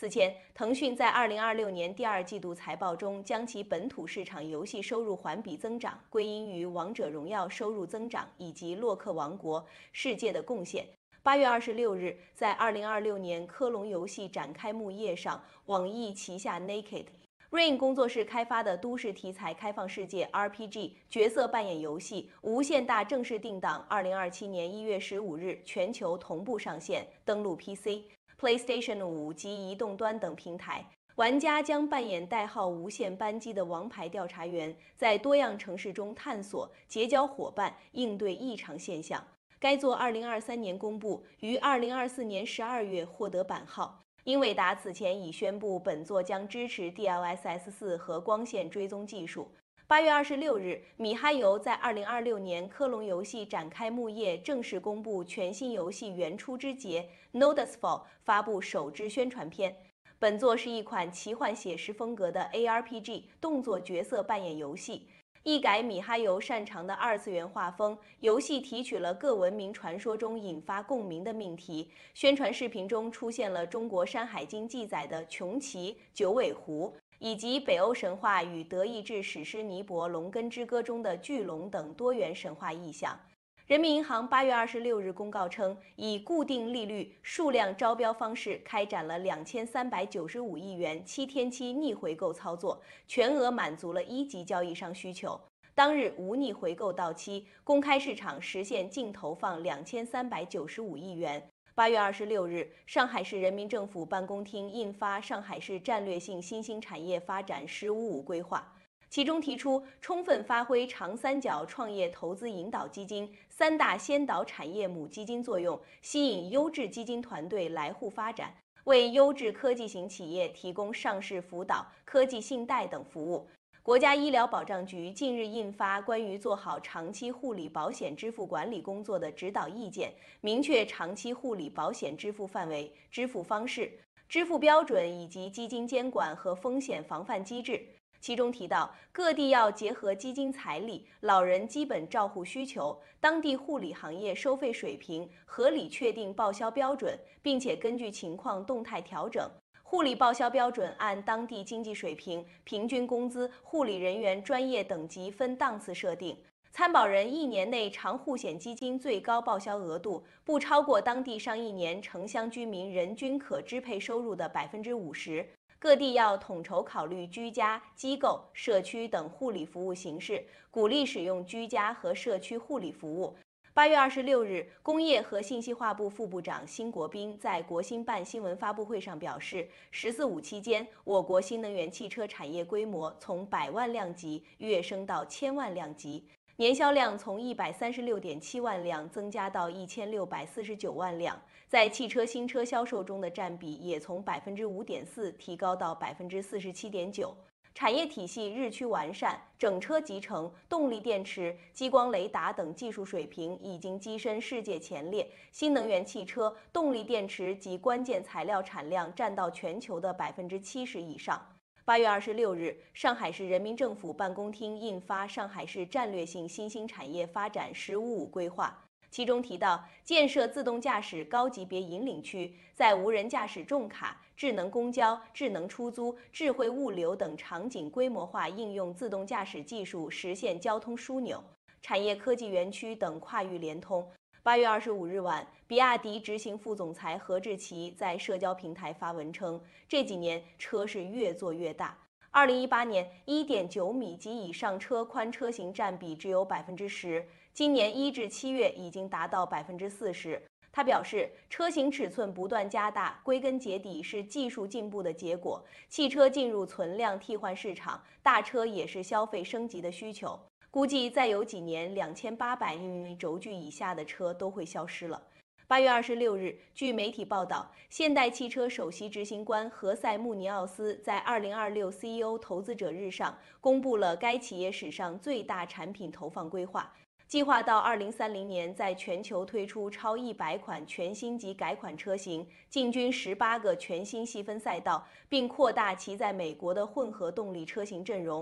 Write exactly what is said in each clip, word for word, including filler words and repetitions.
此前，腾讯在二零二六年第二季度财报中，将其本土市场游戏收入环比增长归因于《王者荣耀》收入增长以及《洛克王国：世界》的贡献。八月二十六日，在二零二六年科隆游戏展开幕夜上，网易旗下 Naked。Rain 工作室开发的都市题材开放世界 R P G 角色扮演游戏《无限大》正式定档，二零二七年一月十五日全球同步上线，登陆 P C、PlayStation 五及移动端等平台。玩家将扮演代号无限班机的王牌调查员，在多样城市中探索、结交伙伴，应对异常现象。该作二零二三年公布，于二零二四年十二月获得版号。英伟达此前已宣布，本作将支持 D L S S 四和光线追踪技术。八月二十六日，米哈游在二零二六年科隆游戏展开幕夜正式公布全新游戏原初之节 Nodusfall 发布首支宣传片。本作是一款奇幻写实风格的 A R P G 动作角色扮演游戏。一改米哈游擅长的二次元画风，游戏提取了各文明传说中引发共鸣的命题。宣传视频中出现了中国《山海经》记载的穷奇、九尾狐，以及北欧神话与德意志史诗尼伯龙根之歌中的巨龙等多元神话意象。人民银行八月二十六日公告称，以固定利率数量招标方式开展了两千三百九十五亿元七天期逆回购操作，全额满足了一级交易商需求。当日无逆回购到期，公开市场实现净投放两千三百九十五亿元。八月二十六日，上海市人民政府办公厅印发《上海市战略性新兴产业发展“十五五”规划》。其中提出，充分发挥长三角创业投资引导基金、三大先导产业母基金作用，吸引优质基金团队来沪发展，为优质科技型企业提供上市辅导、科技信贷等服务。国家医疗保障局近日印发关于做好长期护理保险支付管理工作的指导意见，明确长期护理保险支付范围、支付方式、支付标准以及基金监管和风险防范机制。其中提到，各地要结合基金财力、老人基本照护需求、当地护理行业收费水平，合理确定报销标准，并且根据情况动态调整。护理报销标准按当地经济水平、平均工资、护理人员专业等级分档次设定。参保人一年内长护险基金最高报销额度不超过当地上一年城乡居民人均可支配收入的百分之五十。各地要统筹考虑居家、机构、社区等护理服务形式，鼓励使用居家和社区护理服务。八月二十六日，工业和信息化部副部长辛国斌在国新办新闻发布会上表示，“十四五”期间，我国新能源汽车产业规模从百万辆级跃升到千万辆级，年销量从一百三十六点七万辆增加到一千六百四十九万辆，在汽车新车销售中的占比也从百分之五点四提高到百分之四十七点九。产业体系日趋完善，整车集成、动力电池、激光雷达等技术水平已经跻身世界前列。新能源汽车、动力电池及关键材料产量占到全球的百分之七十以上。八月二十六日，上海市人民政府办公厅印发《上海市战略性新兴产业发展“十五五”规划》。其中提到，建设自动驾驶高级别引领区，在无人驾驶重卡、智能公交、智能出租、智慧物流等场景规模化应用自动驾驶技术，实现交通枢纽、产业科技园区等跨域联通。八月二十五日晚，比亚迪执行副总裁何志奇在社交平台发文称，这几年车是越做越大。二零一八年 一点九米及以上车宽车型占比只有百分之十，今年一至七月已经达到百分之四十。他表示，车型尺寸不断加大，归根结底是技术进步的结果。汽车进入存量替换市场，大车也是消费升级的需求。估计再有几年，两千八百米轴距以下的车都会消失了。八月二十六日，据媒体报道，现代汽车首席执行官何塞·穆尼奥斯在二零二六 C E O 投资者日上公布了该企业史上最大产品投放规划，计划到二零三零年在全球推出超一百款全新及改款车型，进军十八个全新细分赛道，并扩大其在美国的混合动力车型阵容。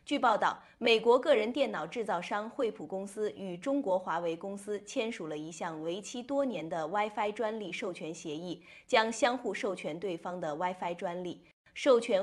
据报道，美国个人电脑制造商惠普公司与中国华为公司签署了一项为期多年的 WiFi 专利授权协议，将相互授权对方的 WiFi 专利。授权